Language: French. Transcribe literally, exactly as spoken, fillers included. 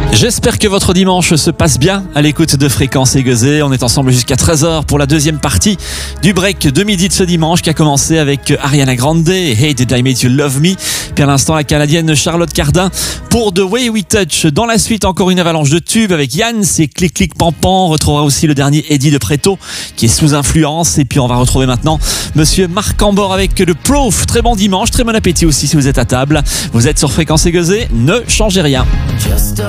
J'espère que votre dimanche se passe bien à l'écoute de Fréquences Aiguisées. On est ensemble jusqu'à treize heures pour la deuxième partie du break de midi de ce dimanche qui a commencé avec Ariana Grande et Hey Did I Make You Love Me. Puis à l'instant, la Canadienne Charlotte Cardin pour The Way We Touch. Dans la suite, encore une avalanche de tubes avec Yann, c'est Clic Clic Pan Pan. On retrouvera aussi le dernier Eddie de Préto qui est sous influence. Et puis on va retrouver maintenant Monsieur Marc Ambor avec le Proof. Très bon dimanche, très bon appétit aussi si vous êtes à table. Vous êtes sur Fréquences Aiguisées, ne changez rien. Just a